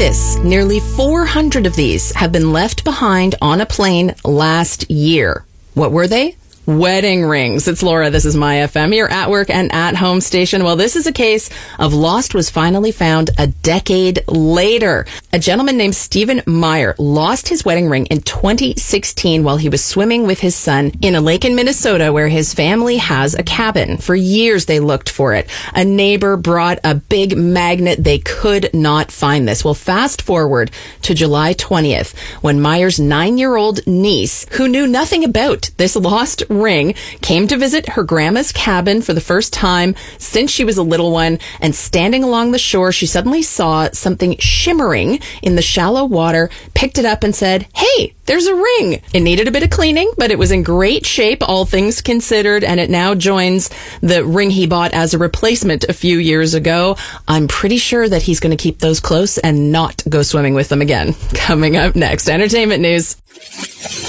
this, nearly 400 of these have been left behind on a plane last year. What were they? Wedding rings. It's Laura. This is My FM, your at work and at home station. Well, this is a case of lost was finally found a decade later. A gentleman named Stephen Meyer lost his wedding ring in 2016 while he was swimming with his son in a lake in Minnesota where his family has a cabin. For years, they looked for it. A neighbor brought a big magnet. They could not find this. Well, fast forward to July 20th when Meyer's 9-year-old niece, who knew nothing about this lost ring, came to visit her grandma's cabin for the first time since she was a little one, and standing along the shore, she suddenly saw something shimmering in the shallow water, picked it up and said, "Hey, there's a ring." It needed a bit of cleaning, but it was in great shape, all things considered, and it now joins the ring he bought as a replacement a few years ago. I'm pretty sure that he's going to keep those close and not go swimming with them again. Coming up next, entertainment news.